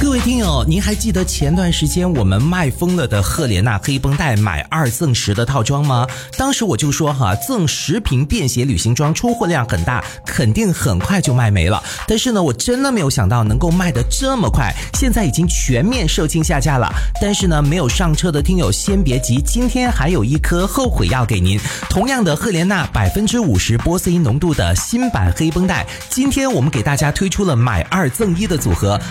各位听友，您还记得前段时间我们卖疯了的赫莲娜黑绷带买2赠10的套装吗？当时我就说赠10瓶便携旅行装，出货量很大，肯定很快就卖没了。但是呢，我真的没有想到能够卖得这么快，现在已经全面售罄下架了。但是呢，没有上车的听友先别急，今天还有一颗后悔药给您。同样的赫莲娜50%玻色因浓度的新版黑绷带，今天我们给大家推出了买2赠1的组合。